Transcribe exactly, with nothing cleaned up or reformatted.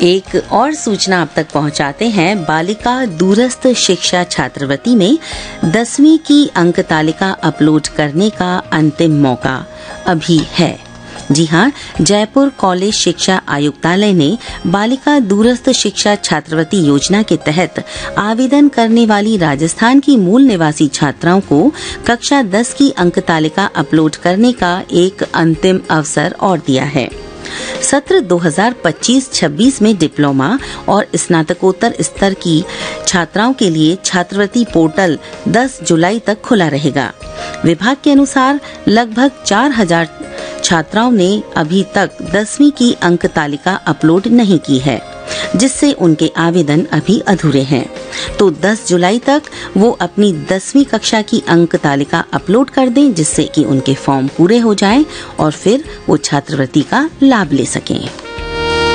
एक और सूचना अब तक पहुंचाते हैं। बालिका दूरस्थ शिक्षा छात्रवृत्ति में दसवीं की अंक तालिका अपलोड करने का अंतिम मौका अभी है। जी हां, जयपुर कॉलेज शिक्षा आयुक्तालय ने बालिका दूरस्थ शिक्षा छात्रवृत्ति योजना के तहत आवेदन करने वाली राजस्थान की मूल निवासी छात्राओं को कक्षा दस की अंक तालिका अपलोड करने का एक अंतिम अवसर और दिया है। सत्र दो हज़ार पच्चीस छब्बीस में डिप्लोमा और स्नातकोत्तर स्तर की छात्राओं के लिए छात्रवृत्ति पोर्टल दस जुलाई तक खुला रहेगा। विभाग के अनुसार लगभग चार हजार छात्राओं ने अभी तक दसवीं की अंक तालिका अपलोड नहीं की है, जिससे उनके आवेदन अभी अधूरे हैं। तो दस जुलाई तक वो अपनी दसवीं कक्षा की अंक तालिका अपलोड कर दें, जिससे कि उनके फॉर्म पूरे हो जाएं और फिर वो छात्रवृत्ति का लाभ ले सकें।